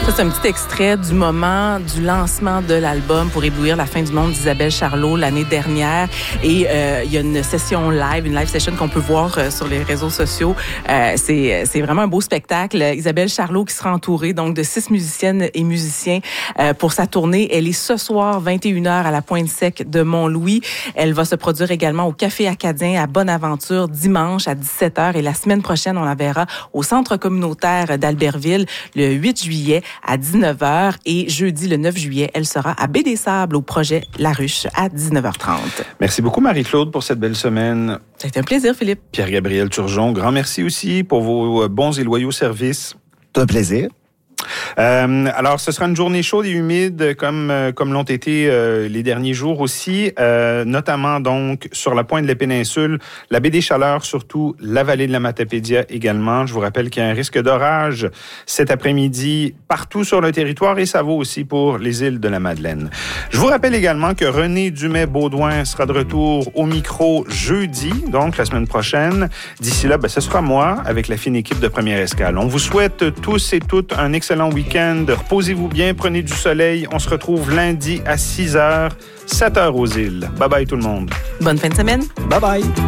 Ça, c'est un petit extrait du moment du lancement de l'album Pour éblouir la fin du monde d'Isabelle Charlot l'année dernière. Et il y a une session live, une live session qu'on peut voir sur les réseaux sociaux. C'est vraiment un beau spectacle. Isabelle Charlot qui sera entourée donc de 6 musiciennes et musiciens pour sa tournée. Elle est ce soir 21h à la Pointe-Sec de Mont-Louis. Elle va se produire également au Café Acadien à Bonaventure dimanche à 17h. Et la semaine prochaine, on la verra au Centre communautaire d'Albertville le 8 juillet à 19h. Et jeudi, le 9 juillet, elle sera à Baie-des-Sables au projet La Ruche à 19h30. Merci beaucoup, Marie-Claude, pour cette belle semaine. Ça a été un plaisir, Philippe. Pierre-Gabriel Turgeon, grand merci aussi pour vos bons et loyaux services. C'est un plaisir. Alors, ce sera une journée chaude et humide comme l'ont été les derniers jours aussi, notamment donc sur la pointe de la péninsule, la baie des Chaleurs, surtout la vallée de la Matapédia également. Je vous rappelle qu'il y a un risque d'orage cet après-midi partout sur le territoire et ça vaut aussi pour les îles de la Madeleine. Je vous rappelle également que René Dumais-Baudouin sera de retour au micro jeudi, donc la semaine prochaine. D'ici là, ce sera moi avec la fine équipe de Première Escale. On vous souhaite tous et toutes un excellent week-end. Reposez-vous bien, prenez du soleil. On se retrouve lundi à 6h, 7h aux îles. Bye bye tout le monde. Bonne fin de semaine. Bye bye.